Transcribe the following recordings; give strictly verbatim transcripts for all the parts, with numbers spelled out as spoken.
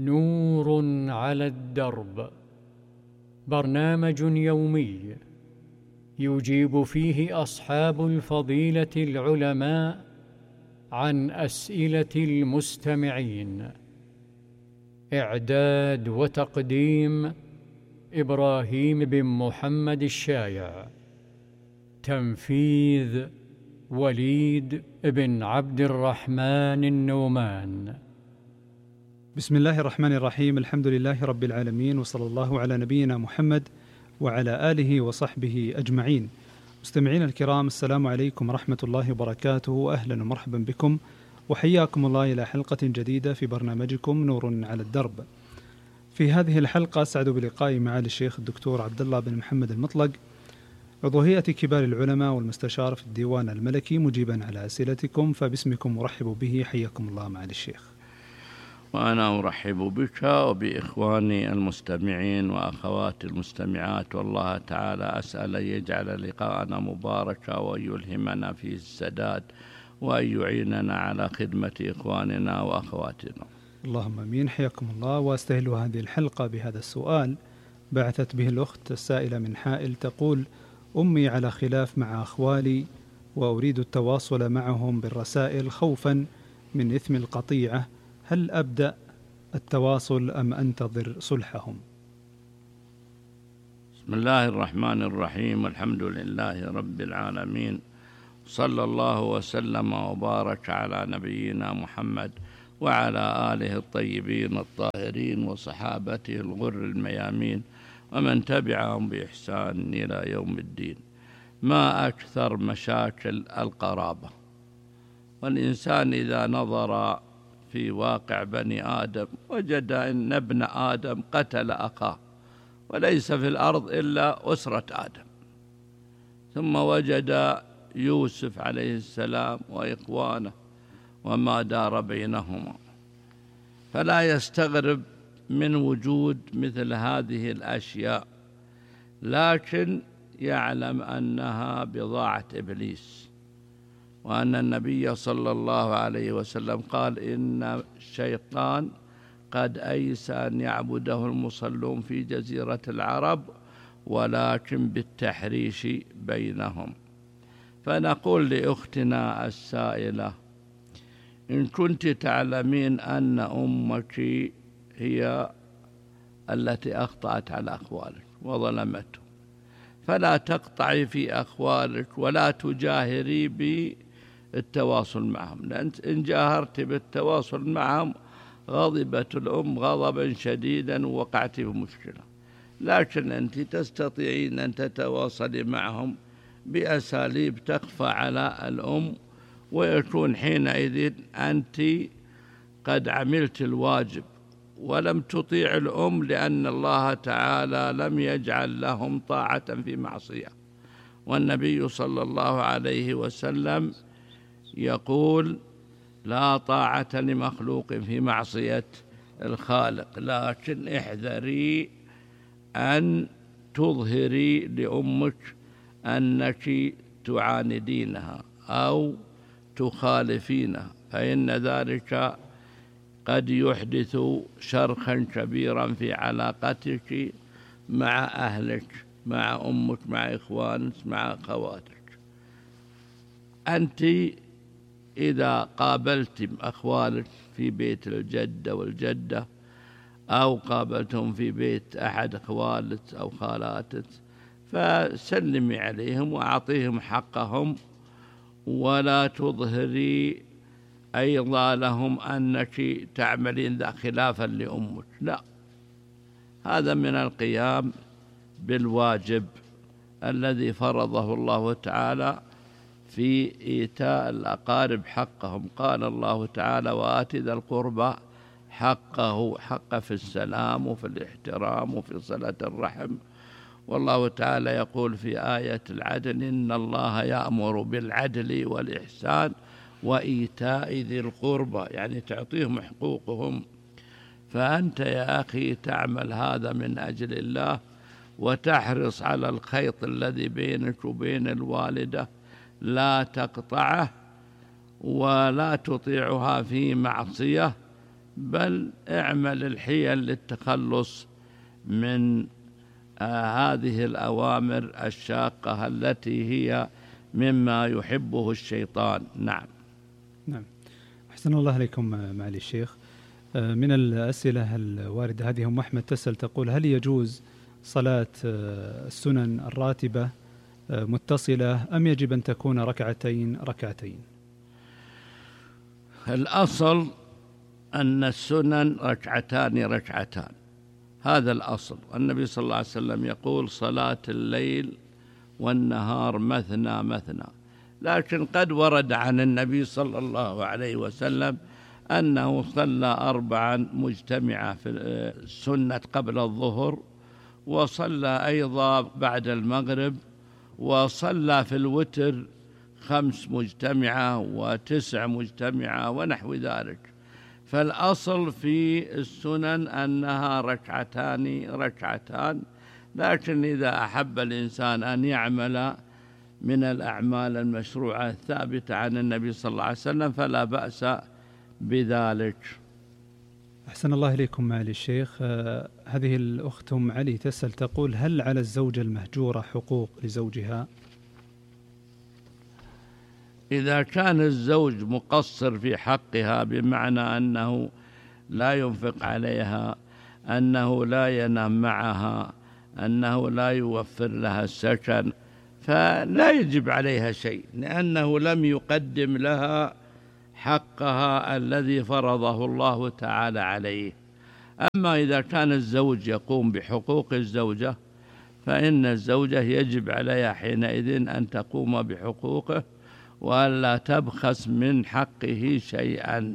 نور على الدرب، برنامج يومي يجيب فيه أصحاب الفضيلة العلماء عن أسئلة المستمعين. إعداد وتقديم إبراهيم بن محمد الشايع. تنفيذ وليد بن عبد الرحمن النومان. بسم الله الرحمن الرحيم. الحمد لله رب العالمين، وصلى الله على نبينا محمد وعلى آله وصحبه أجمعين. مستمعين الكرام، السلام عليكم ورحمة الله وبركاته، أهلا ومرحبا بكم وحياكم الله إلى حلقة جديدة في برنامجكم نور على الدرب. في هذه الحلقة أسعد بلقاء معالي الشيخ الدكتور عبد الله بن محمد المطلق، عضو هيئة كبار العلماء والمستشار في الديوان الملكي، مجيبا على أسئلتكم، فباسمكم مرحب به. حياكم الله معالي الشيخ. وأنا أرحب بك وبإخواني المستمعين وأخواتي المستمعات، والله تعالى أسأل أن يجعل لقاءنا مباركا وأن يلهمنا فيه السداد وأن يعيننا على خدمة إخواننا وأخواتنا. اللهم أمين. حياكم الله. وأستهل هذه الحلقة بهذا السؤال بعثت به الأخت السائلة من حائل، تقول: أمي على خلاف مع أخوالي وأريد التواصل معهم بالرسائل خوفا من إثم القطيعة، هل أبدأ التواصل أم أنتظر صلحهم؟ بسم الله الرحمن الرحيم، والحمد لله رب العالمين، صلى الله وسلم وبارك على نبينا محمد وعلى آله الطيبين الطاهرين وصحابته الغر الميامين ومن تبعهم بإحسان إلى يوم الدين. ما أكثر مشاكل القرابة، والإنسان إذا نظر في واقع بني آدم وجد أن ابن آدم قتل أخاه، وليس في الأرض إلا أسرة آدم، ثم وجد يوسف عليه السلام وإخوانه وما دار بينهما، فلا يستغرب من وجود مثل هذه الأشياء، لكن يعلم أنها بضاعة إبليس، وأن النبي صلى الله عليه وسلم قال: إن الشيطان قد أيس أن يعبده المصلون في جزيرة العرب، ولكن بالتحريش بينهم. فنقول لأختنا السائلة: إن كنت تعلمين أن أمك هي التي أخطأت على أخوالك وظلمتهم، فلا تقطعي في أخوالك ولا تجاهري بالتواصل معهم، لأن إن جاهرت بالتواصل معهم غضبت الأم غضبا شديدا ووقعت في مشكلة. لكن أنت تستطيعين أن تتواصلي معهم بأساليب تخفى على الأم، ويكون حينئذ أنت قد عملت الواجب ولم تطيع الأم، لأن الله تعالى لم يجعل لهم طاعة في معصية. والنبي صلى الله عليه وسلم يقول: لا طاعة لمخلوق في معصية الخالق، لكن احذري أن تظهري لأمك أنك تعاندينها أو تخالفينها، فإن ذلك قد يحدث شرخا كبيرا في علاقتك مع أهلك، مع أمك، مع إخوانك، مع أخواتك. أنت إذا قابلت أخوالك في بيت الجدة والجدة، أو قابلتهم في بيت أحد أخوالك أو خالاتك، فسلمي عليهم وأعطيهم حقهم، ولا تظهري أيضا لهم أنك تعملين ذا خلافا لأمك، لا، هذا من القيام بالواجب الذي فرضه الله تعالى في إيتاء الأقارب حقهم. قال الله تعالى: وآت ذا القربى حقه، حق في السلام وفي الاحترام وفي صلة الرحم. والله تعالى يقول في آية العدل: إن الله يأمر بالعدل والإحسان وإيتاء ذي القربى، يعني تعطيهم حقوقهم. فأنت يا أخي تعمل هذا من أجل الله، وتحرص على الخيط الذي بينك وبين الوالدة، لا تقطعه ولا تطيعها في معصية، بل اعمل الحيل للتخلص من آه هذه الأوامر الشاقة التي هي مما يحبه الشيطان. نعم. نعم. أحسن الله عليكم معالي الشيخ. من الأسئلة الواردة هذه أم أحمد تسأل تقول: هل يجوز صلاة السنن الراتبة متصلة أم يجب أن تكون ركعتين ركعتين؟ الأصل أن السنن ركعتان ركعتان، هذا الأصل. النبي صلى الله عليه وسلم يقول: صلاة الليل والنهار مثنى مثنى. لكن قد ورد عن النبي صلى الله عليه وسلم أنه صلى أربعا مجتمعة في السنة قبل الظهر، وصلى أيضا بعد المغرب، وصلى في الوتر خمس مجتمعة وتسع مجتمعة ونحو ذلك. فالأصل في السنن أنها ركعتان ركعتان، لكن إذا أحب الإنسان أن يعمل من الأعمال المشروعة الثابتة عن النبي صلى الله عليه وسلم فلا بأس بذلك. أحسن الله إليكم معالي الشيخ. آه هذه الأخت أم علي تسأل تقول: هل على الزوجة المهجورة حقوق لزوجها؟ إذا كان الزوج مقصر في حقها، بمعنى أنه لا ينفق عليها، أنه لا ينام معها، أنه لا يوفر لها السكن، فلا يجب عليها شيء، لأنه لم يقدم لها حقها الذي فرضه الله تعالى عليه. أما إذا كان الزوج يقوم بحقوق الزوجة فإن الزوجة يجب عليها حينئذ أن تقوم بحقوقه وألا تبخس من حقه شيئا.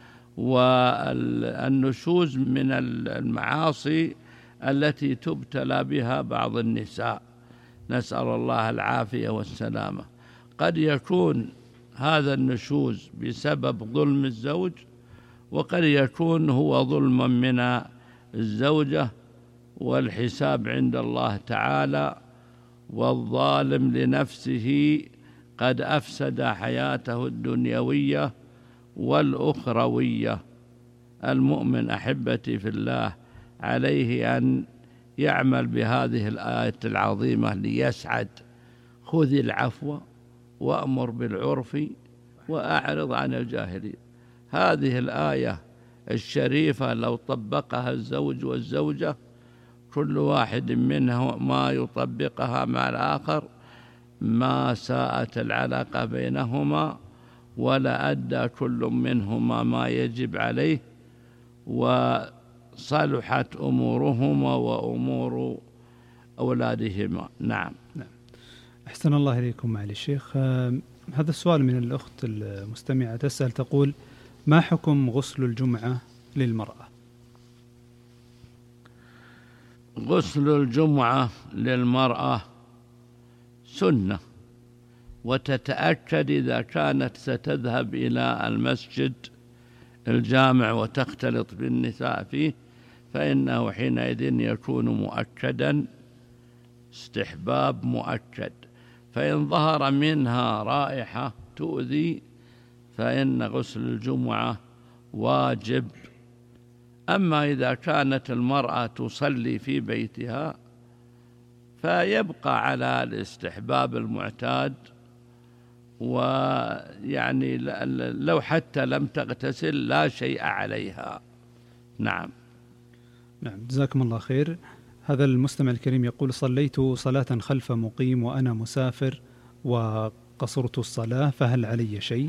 والنشوز من المعاصي التي تبتلى بها بعض النساء، نسأل الله العافية والسلامة. قد يكون هذا النشوز بسبب ظلم الزوج، وقد يكون هو ظلما من الزوجة، والحساب عند الله تعالى. والظالم لنفسه قد أفسد حياته الدنيوية والأخروية. المؤمن أحبتي في الله عليه أن يعمل بهذه الآية العظيمة ليسعد: خذ العفو وأمر بالعرف وأعرض عن الجاهلين. هذه الآية الشريفة لو طبقها الزوج والزوجة كل واحد منهما يطبقها مع الآخر ما ساءت العلاقة بينهما، ولا أدى كل منهما ما يجب عليه، وصلحت أمورهما وأمور أولادهما. نعم. نعم. أحسن الله إليكم معالي الشيخ. هذا السؤال من الأخت المستمعة تسأل تقول: ما حكم غسل الجمعة للمرأة؟ غسل الجمعة للمرأة سنة، وتتأكد إذا كانت ستذهب إلى المسجد الجامع وتختلط بالنساء فيه فإنه حينئذ يكون مؤكدا، استحباب مؤكد. فإن ظهر منها رائحة تؤذي فإن غسل الجمعة واجب. أما إذا كانت المرأة تصلي في بيتها فيبقى على الاستحباب المعتاد، ويعني لو حتى لم تغتسل لا شيء عليها. نعم. نعم، جزاكم الله خير. هذا المستمع الكريم يقول: صليت صلاة خلف مقيم وأنا مسافر وقصرت الصلاة، فهل علي شيء؟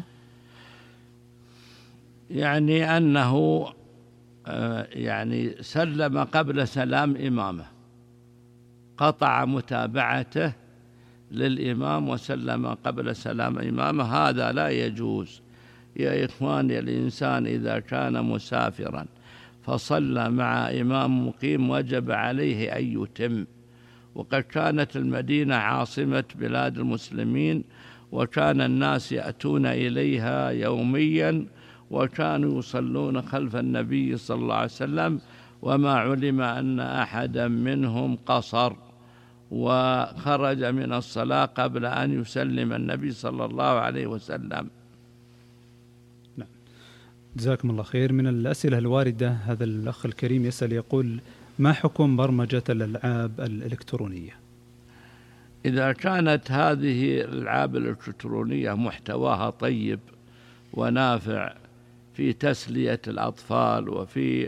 يعني أنه يعني سلم قبل سلام إمامه، قطع متابعته للإمام وسلم قبل سلام إمامه، هذا لا يجوز. يا إخواني، الإنسان إذا كان مسافرا فصلى مع إمام مقيم وجب عليه أن يتم. وقد كانت المدينة عاصمة بلاد المسلمين، وكان الناس يأتون إليها يوميا، وكانوا يصلون خلف النبي صلى الله عليه وسلم، وما علم أن أحدا منهم قصر وخرج من الصلاة قبل أن يسلم النبي صلى الله عليه وسلم. نعم. جزاكم الله خير. من الأسئلة الواردة هذا الأخ الكريم يسأل يقول: ما حكم برمجة الألعاب الإلكترونية؟ إذا كانت هذه الألعاب الإلكترونية محتواها طيب ونافع في تسلية الأطفال وفي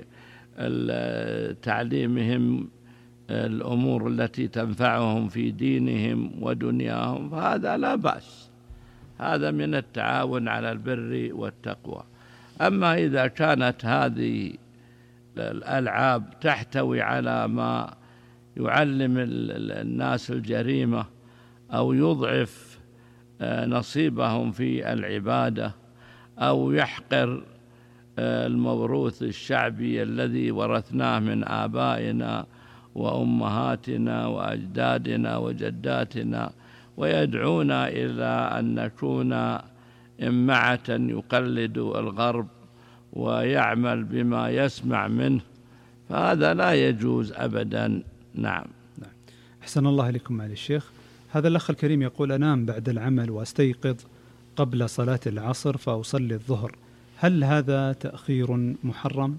تعليمهم الأمور التي تنفعهم في دينهم ودنياهم، فهذا لا بأس، هذا من التعاون على البر والتقوى. أما إذا كانت هذه الألعاب تحتوي على ما يعلم الناس الجريمة أو يضعف نصيبهم في العبادة أو يحقر الموروث الشعبي الذي ورثناه من آبائنا وأمهاتنا وأجدادنا وجداتنا، ويدعونا إلى أن نكون إمعة يقلد الغرب ويعمل بما يسمع منه، فهذا لا يجوز أبدا. نعم. أحسن الله إليكم معالي الشيخ. هذا الأخ الكريم يقول: أنام بعد العمل وأستيقظ قبل صلاة العصر فأصلي الظهر، هل هذا تأخير محرم؟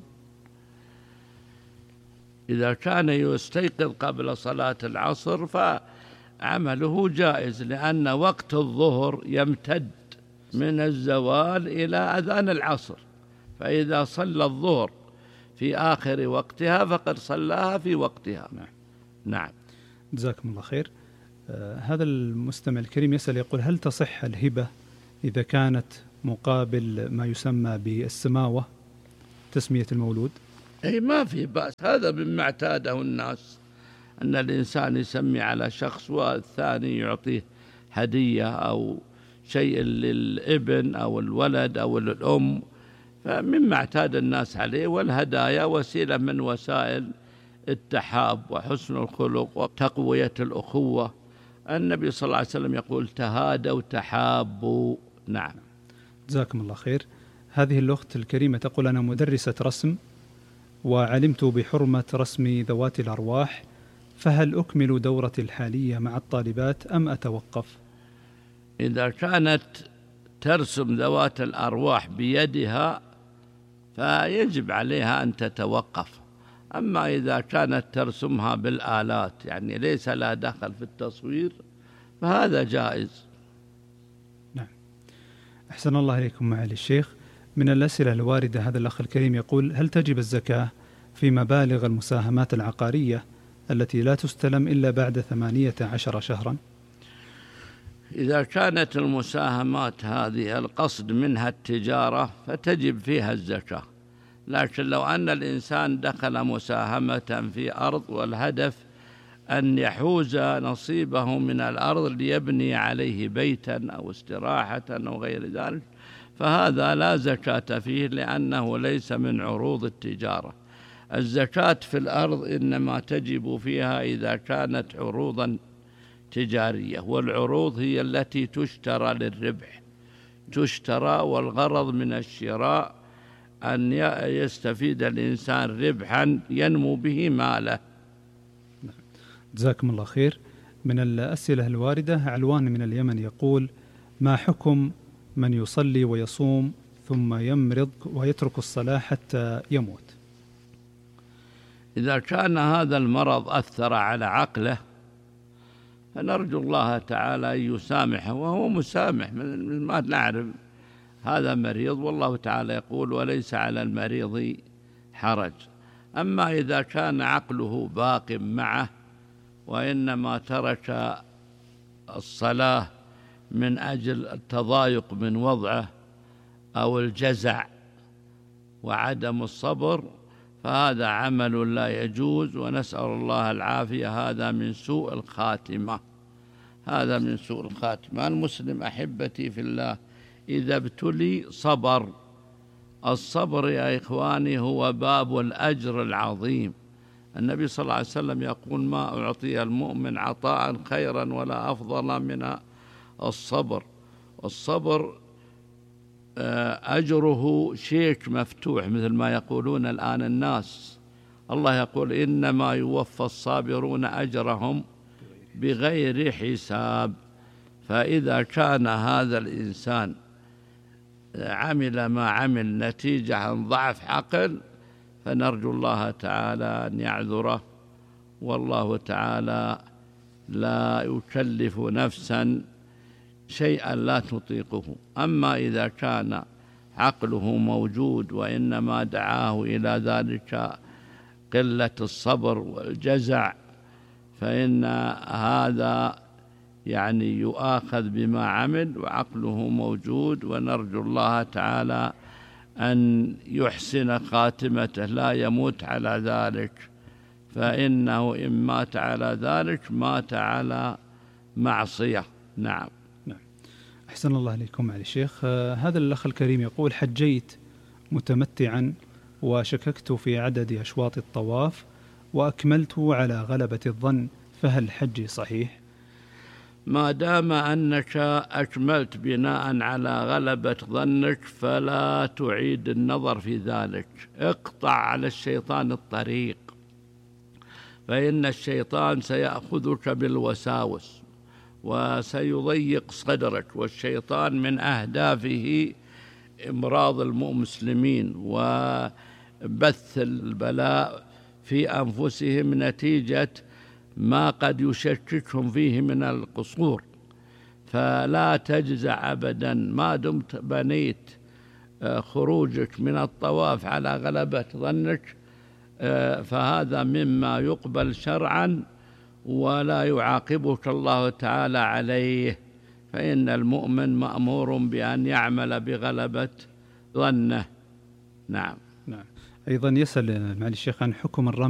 إذا كان يستيقظ قبل صلاة العصر فعمله جائز، لأن وقت الظهر يمتد من الزوال إلى أذان العصر، فإذا صلى الظهر في آخر وقتها فقد صلاها في وقتها. نعم. جزاكم الله خير. آه هذا المستمع الكريم يسأل يقول: هل تصح الهبة إذا كانت مقابل ما يسمى بالسماوة، تسمية المولود؟ أي ما في بأس، هذا مما اعتاده الناس، أن الإنسان يسمي على شخص والثاني يعطيه هدية أو شيء للابن أو الولد أو الأم، فمما اعتاد الناس عليه، والهدايا وسيلة من وسائل التحاب وحسن الخلق وتقوية الأخوة. النبي صلى الله عليه وسلم يقول: تهادوا تحابوا. نعم. جزاكم الله خير. هذه الأخت الكريمة تقول: أنا مدرسة رسم وعلمت بحرمة رسم ذوات الأرواح، فهل أكمل دورتي الحالية مع الطالبات أم أتوقف؟ إذا كانت ترسم ذوات الأرواح بيدها فيجب عليها أن تتوقف، أما إذا كانت ترسمها بالآلات يعني ليس لها دخل في التصوير فهذا جائز. نعم. أحسن الله إليكم معالي الشيخ. من الأسئلة الواردة هذا الأخ الكريم يقول: هل تجب الزكاة في مبالغ المساهمات العقارية التي لا تستلم إلا بعد ثمانية عشر شهرا؟ إذا كانت المساهمات هذه القصد منها التجارة فتجب فيها الزكاة، لكن لو أن الإنسان دخل مساهمة في أرض والهدف أن يحوز نصيبه من الأرض ليبني عليه بيتا أو استراحة أو غير ذلك، فهذا لا زكاة فيه، لأنه ليس من عروض التجارة. الزكاة في الأرض إنما تجب فيها إذا كانت عروضا تجارية، والعروض هي التي تشترى للربح، تشترى والغرض من الشراء أن يستفيد الإنسان ربحا ينمو به ماله. جزاكم الله خير. من الأسئلة الواردة علوان من اليمن يقول: ما حكم من يصلي ويصوم ثم يمرض ويترك الصلاة حتى يموت؟ إذا كان هذا المرض أثر على عقله فنرجو الله تعالى أن يسامحه، وهو مسامح، من ما نعرف هذا مريض، والله تعالى يقول: وليس على المريض حرج. أما إذا كان عقله باق معه وإنما ترك الصلاة من أجل التضايق من وضعه أو الجزع وعدم الصبر، فهذا عمل لا يجوز، ونسأل الله العافية. هذا من سوء الخاتمة، هذا من سوء الخاتمة. المسلم أحبتي في الله إذا ابتلي صبر. الصبر يا إخواني هو باب الأجر العظيم. النبي صلى الله عليه وسلم يقول: ما أعطي المؤمن عطاء خيرا ولا أفضل من الصبر. والصبر أجره شيك مفتوح، مثل ما يقولون الآن الناس. الله يقول: إنما يوفى الصابرون أجرهم بغير حساب. فإذا كان هذا الإنسان عمل ما عمل نتيجة عن ضعف عقل فنرجو الله تعالى أن يعذره، والله تعالى لا يكلف نفسا شيئا لا تطيقه. أما إذا كان عقله موجود وإنما دعاه إلى ذلك قلة الصبر والجزع فإن هذا يعني يؤاخذ بما عمل وعقله موجود، ونرجو الله تعالى أن يحسن خاتمته لا يموت على ذلك، فإنه إن مات على ذلك مات على معصية. نعم. نعم. أحسن الله عليكم معالي الشيخ. آه هذا الأخ الكريم يقول: حجيت متمتعا وشككت في عدد أشواط الطواف وأكملت على غلبة الظن، فهل حجي صحيح؟ ما دام أنك أكملت بناء على غلبة ظنك فلا تعيد النظر في ذلك، اقطع على الشيطان الطريق، فإن الشيطان سيأخذك بالوساوس وسيضيق صدرك، والشيطان من أهدافه إمراض المسلمين وبث البلاء في أنفسهم نتيجة ما قد يشككهم فيه من القصور. فلا تجزع أبدا ما دمت بنيت خروجك من الطواف على غلبة ظنك، فهذا مما يقبل شرعا ولا يعاقبك الله تعالى عليه، فإن المؤمن مأمور بأن يعمل بغلبة ظنه. نعم. نعم. أيضا يسأل معالي الشيخ عن حكم الرمي